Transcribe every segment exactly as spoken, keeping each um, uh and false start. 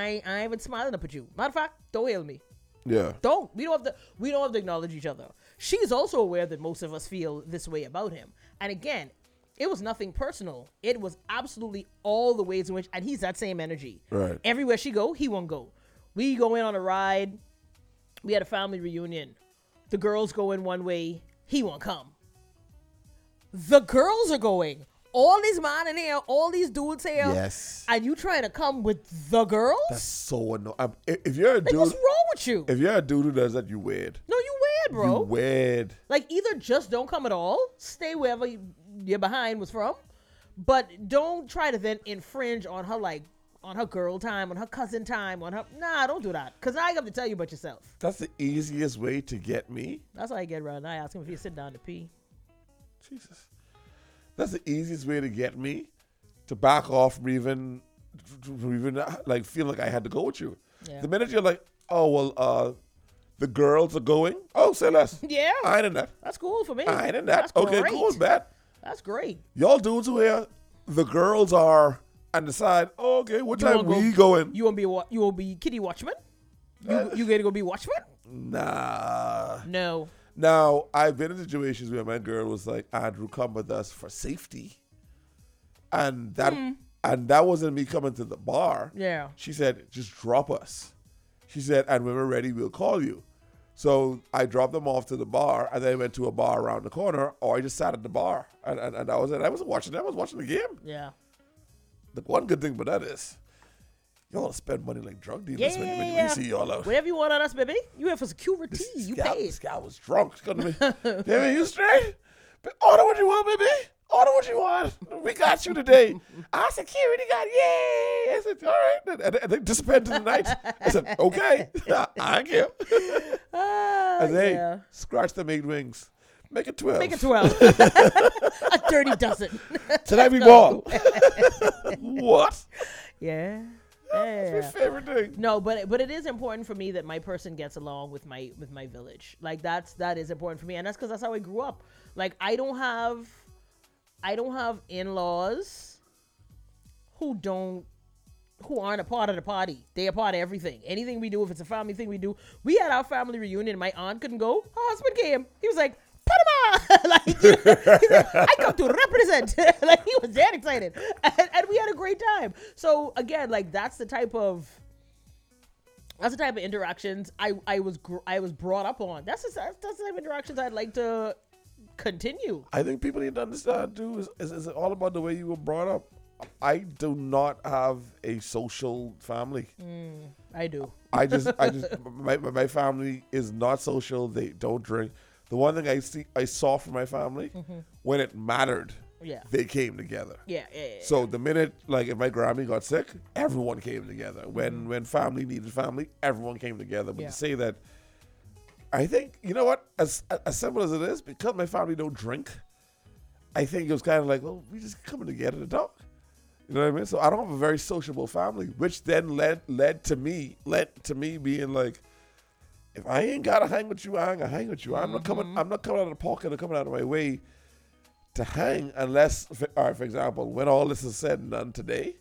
I I ain't even smiling up at you. Matter of fact, don't hail me. Yeah. Don't. We don't have to. We don't have to acknowledge each other. She's also aware that most of us feel this way about him. And again, it was nothing personal. It was absolutely all the ways in which, and he's that same energy. Right. Everywhere she go, he won't go. We go in on a ride. We had a family reunion. The girls go in one way. He won't come. The girls are going. All these men in here, all these dudes here. Yes. And you trying to come with the girls? That's so annoying. Um, if if you're a like, dude, what's wrong with you? if you're a dude who does that, you weird. No, you weird, bro. You weird. Like, either just don't come at all, stay wherever you, your behind was from, but don't try to then infringe on her, like, on her girl time, on her cousin time, on her... Nah, don't do that. Because I have to tell you about yourself. That's the easiest way to get me. That's how I get around. I ask him if he sit down to pee. Jesus. That's the easiest way to get me to back off from even, from even uh, like, feel like I had to go with you. Yeah. The minute you're like, oh, well, uh, the girls are going. Oh, say less. Yeah. I ain't in that. That's cool for me. I ain't in that. That's Okay, great. cool, man. That's great. Y'all dudes who here, the girls are, and decide, oh, okay, what You time wanna we go- going? You want to be a, wa- you want to be kitty watchman? You, Uh, you gonna go be watchman? Nah. No. Now, I've been in situations where my girl was like, Andrew, come with us for safety. And that Hmm. and that wasn't me coming to the bar. Yeah. She said, just drop us. She said, and when we're ready, we'll call you. So I dropped them off to the bar, and then I went to a bar around the corner, or I just sat at the bar. And, and, and that was it. I wasn't watching them. I was watching the game. Yeah. The one good thing about that is, y'all spend money like drug dealers Yeah, when, yeah, when yeah. we see y'all out. Whatever you want on us, baby. You here for security. This, You guy, paid. this guy was drunk. She come to me, baby, you straight? Ba- Order what you want, baby. Order what you want. We got you today. Our security got, yay. I said, all right. And, and they disappeared into the night. I said, okay. I care. Ah, And they yeah. scratch the maid wings. Make it twelve. Make it twelve. A dirty dozen. Tonight we No. ball. What? Yeah. That's my Yeah. favorite thing. No, but but it is important for me that my person gets along with my with my village. Like that's that is important for me, and that's because that's how I grew up. Like I don't have, I don't have in-laws who don't who aren't a part of the party. They are part of everything. Anything we do, if it's a family thing we do, we had our family reunion. My aunt couldn't go. Her husband came. He was like, Panama! like, you know, he's like, I come to represent. like he was that excited, and, and we had a great time. So again, like that's the type of that's the type of interactions I I was gr- I was brought up on. That's the, that's the type of interactions I'd like to continue. I think people need to understand too. Is, is, is it all about the way you were brought up? I do not have a social family. Mm, I do. I just, I just, my, my my family is not social. They don't drink. The one thing I see, I saw from my family, Mm-hmm. when it mattered, Yeah. they came together. Yeah. Yeah. yeah, So the minute, like, if my Grammy got sick, everyone came together. When Mm-hmm. when family needed family, everyone came together. But Yeah. to say that, I think, you know what? As as simple as it is, because my family don't drink, I think it was kind of like, well, we just coming together to talk. You know what I mean? So I don't have a very sociable family, which then led led to me led to me being like, if I ain't gotta hang with you, I ain't gonna hang with you. I'm not coming. I'm not coming out of the pocket or coming out of my way to hang unless, for, all right, for example, when all this is said and done today,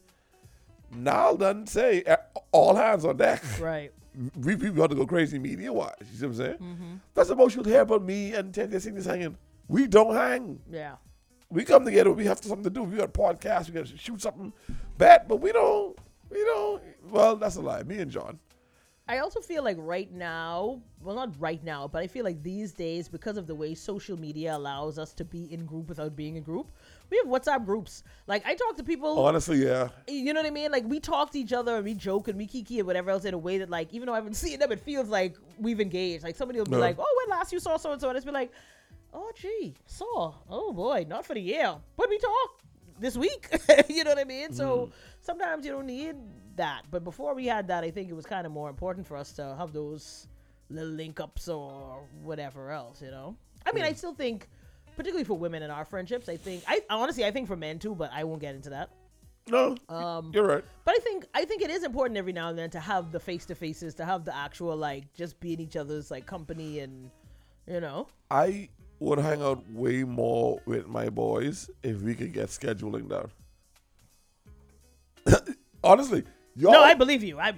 Niall done say eh, all hands on deck. Right. We we got to go crazy media wise. You see what I'm saying? That's the most you'll hear about me and Ted Singh hanging. We don't hang. Yeah. We come together. We have something to do. We got a podcast. We got to shoot something bad, but we don't. We don't. Well, that's a lie. Me and John. I also feel like right now, well, not right now, but I feel like these days, because of the way social media allows us to be in group without being in group, we have WhatsApp groups. Like, I talk to people, Honestly, yeah. you know what I mean? Like, we talk to each other and we joke and we kiki and whatever else in a way that, like, even though I haven't seen them, it feels like we've engaged. Like, somebody will be No. like, oh, when last you saw so-and-so? And it's be like, oh, gee, saw. Oh, boy, not for the year. But we talk this week. you know what I mean? So sometimes you don't need that. But before we had that, I think it was kind of more important for us to have those little link ups or whatever else, you know? I mean, I still think, particularly for women in our friendships, I think, I honestly, I think for men too, but I won't get into that. No, Um, you're right. But I think I think it is important every now and then to have the face to faces, to have the actual like just be in each other's like company and you know. I would hang out way more with my boys if we could get scheduling down. Honestly, y'all. No, I believe you. I